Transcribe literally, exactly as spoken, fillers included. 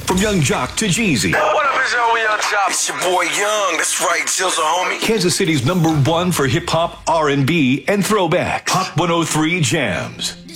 From Young Jock to Jeezy. What up, is yo, Young Jock? It's your boy Young. That's right, Jizzle, homie. Kansas City's number one for hip hop, R and B, and throwback. Hot one oh three Jams.